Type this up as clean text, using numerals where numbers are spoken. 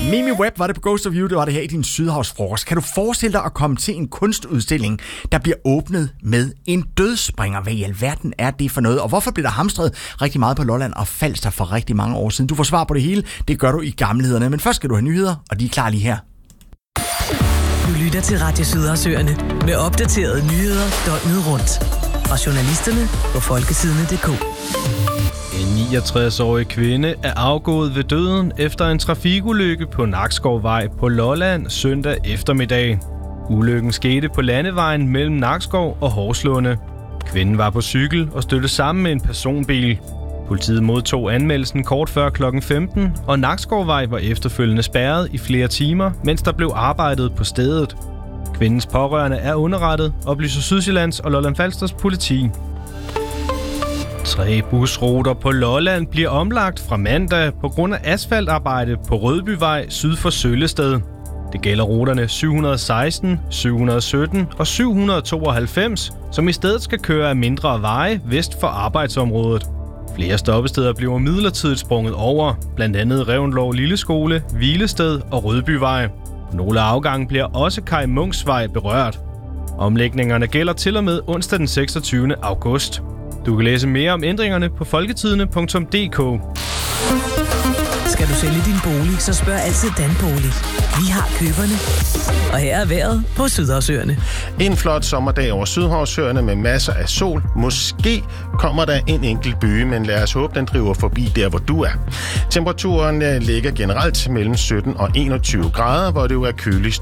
Mimi Webb var det på Ghost of You, det var det her i din Sydhavsfrokost. Kan du forestille dig at komme til en kunstudstilling, der bliver åbnet med en dødsspringer? Hvad i alverden er det for noget? Og hvorfor bliver der hamstret rigtig meget på Lolland og Falster for rigtig mange år siden? Du får svar på det hele, det gør du i Gamlehederne. Men først skal du have nyheder, og de er klar lige her. Du lytter til Radio Sydhavsøerne med opdaterede nyheder døgnet rundt. Fra journalisterne på folkesidene.dk. En 69-årig kvinde er afgået ved døden efter en trafikulykke på Nakskovvej på Lolland søndag eftermiddag. Ulykken skete på landevejen mellem Nakskov og Horslunde. Kvinden var på cykel og stødte sammen med en personbil. Politiet modtog anmeldelsen kort før kl. 15, og Nakskovvej var efterfølgende spærret i flere timer, mens der blev arbejdet på stedet. Kvindens pårørende er underrettet, oplyser Sydsjællands og Lolland-Falsters politi. 3 busruter på Lolland bliver omlagt fra mandag på grund af asfaltarbejde på Rødbyvej syd for Søllested. Det gælder ruterne 716, 717 og 792, som i stedet skal køre af mindre veje vest for arbejdsområdet. Flere stoppesteder bliver midlertidigt sprunget over, blandt andet Revnlov Lilleskole, Hvilested og Rødbyvej. Nogle afgange bliver også Kai Munksvej berørt. Omlægningerne gælder til og med onsdag den 26. august. Du kan læse mere om ændringerne på folketidene.dk. Skal du sælge din bolig, så spørg altid Danbolig. Vi har køberne. Og her er vejret på Sydhavsøerne. En flot sommerdag over Sydhavsøerne med masser af sol. Måske kommer der en enkelt byge, men lad os håbe, den driver forbi der, hvor du er. Temperaturen ligger generelt mellem 17 og 21 grader, hvor det jo er køligst